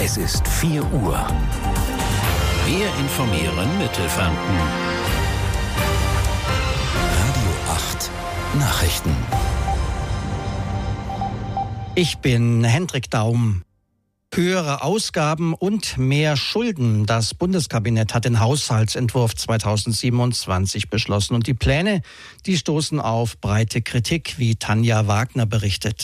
Es ist 4 Uhr. Wir informieren Mittelfranken. Radio 8 Nachrichten. Ich bin Hendrik Daum. Höhere Ausgaben und mehr Schulden. Das Bundeskabinett hat den Haushaltsentwurf 2027 beschlossen. Und die Pläne, die stoßen auf breite Kritik, wie Tanja Wagner berichtet.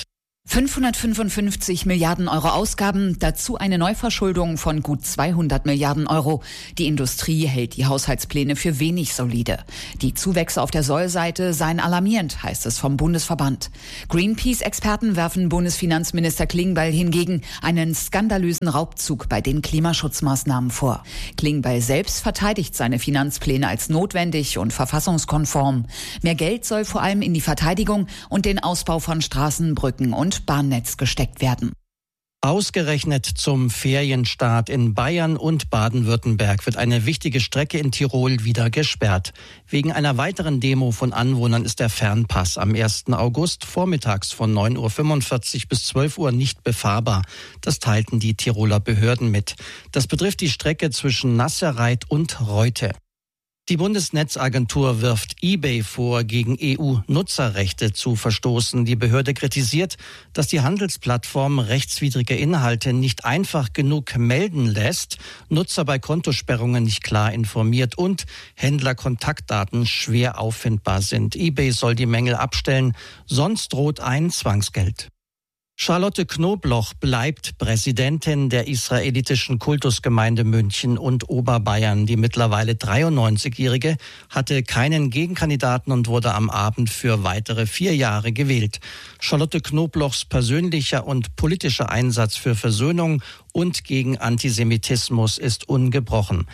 555 Milliarden Euro Ausgaben, dazu eine Neuverschuldung von gut 200 Milliarden Euro. Die Industrie hält die Haushaltspläne für wenig solide. Die Zuwächse auf der Sollseite seien alarmierend, heißt es vom Bundesverband. Greenpeace-Experten werfen Bundesfinanzminister Klingbeil hingegen einen skandalösen Raubzug bei den Klimaschutzmaßnahmen vor. Klingbeil selbst verteidigt seine Finanzpläne als notwendig und verfassungskonform. Mehr Geld soll vor allem in die Verteidigung und den Ausbau von Straßen, Brücken und Bahnnetz gesteckt werden. Ausgerechnet zum Ferienstart in Bayern und Baden-Württemberg wird eine wichtige Strecke in Tirol wieder gesperrt. Wegen einer weiteren Demo von Anwohnern ist der Fernpass am 1. August vormittags von 9.45 Uhr bis 12 Uhr nicht befahrbar. Das teilten die Tiroler Behörden mit. Das betrifft die Strecke zwischen Nasserreit und Reute. Die Bundesnetzagentur wirft eBay vor, gegen EU-Nutzerrechte zu verstoßen. Die Behörde kritisiert, dass die Handelsplattform rechtswidrige Inhalte nicht einfach genug melden lässt, Nutzer bei Kontosperrungen nicht klar informiert und Händlerkontaktdaten schwer auffindbar sind. eBay soll die Mängel abstellen, sonst droht ein Zwangsgeld. Charlotte Knobloch bleibt Präsidentin der israelitischen Kultusgemeinde München und Oberbayern. Die mittlerweile 93-Jährige hatte keinen Gegenkandidaten und wurde am Abend für weitere 4 Jahre gewählt. Charlotte Knoblochs persönlicher und politischer Einsatz für Versöhnung und gegen Antisemitismus ist ungebrochen.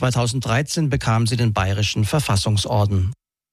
2013 bekam sie den Bayerischen Verfassungsorden.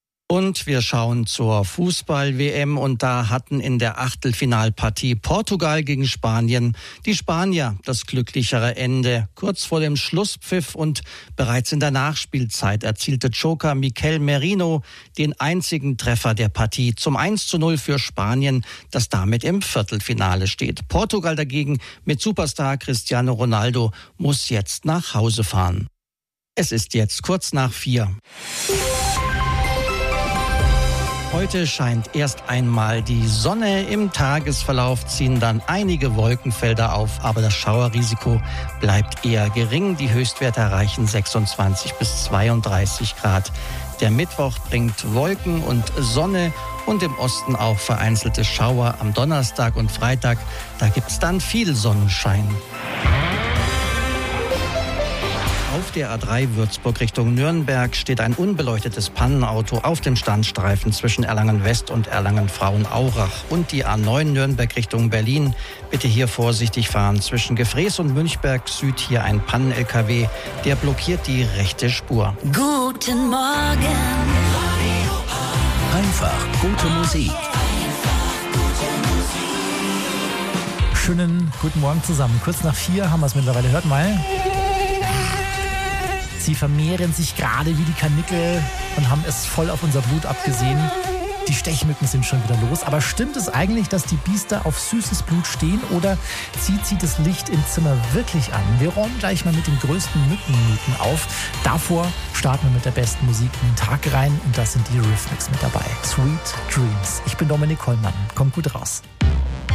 Und wir schauen zur Fußball-WM und da hatten in der Achtelfinalpartie Portugal gegen Spanien die Spanier das glücklichere Ende. Kurz vor dem Schlusspfiff und bereits in der Nachspielzeit erzielte Joker Mikel Merino den einzigen Treffer der Partie zum 1:0 für Spanien, das damit im Viertelfinale steht. Portugal dagegen mit Superstar Cristiano Ronaldo muss jetzt nach Hause fahren. Es ist jetzt kurz nach 4. Heute scheint erst einmal die Sonne, im Tagesverlauf ziehen dann einige Wolkenfelder auf, aber das Schauerrisiko bleibt eher gering. Die Höchstwerte erreichen 26 bis 32 Grad. Der Mittwoch bringt Wolken und Sonne und im Osten auch vereinzelte Schauer. Am Donnerstag und Freitag, da gibt's dann viel Sonnenschein. Auf der A3 Würzburg Richtung Nürnberg steht ein unbeleuchtetes Pannenauto auf dem Standstreifen zwischen Erlangen-West und Erlangen-Frauenaurach. Und die A9 Nürnberg Richtung Berlin. Bitte hier vorsichtig fahren. Zwischen Gefrees und Münchberg Süd hier ein Pannen-LKW. Der blockiert die rechte Spur. Guten Morgen. Einfach gute Musik. Schönen guten Morgen zusammen. Kurz nach 4 haben wir es mittlerweile. Hört mal. Sie vermehren sich gerade wie die Karnickel und haben es voll auf unser Blut abgesehen. Die Stechmücken sind schon wieder los. Aber stimmt es eigentlich, dass die Biester auf süßes Blut stehen oder zieht sie das Licht im Zimmer wirklich an? Wir räumen gleich mal mit den größten Mückenmythen auf. Davor starten wir mit der besten Musik in den Tag rein und da sind die Eurythmics mit dabei. Sweet Dreams. Ich bin Dominik Kollmann. Kommt gut raus.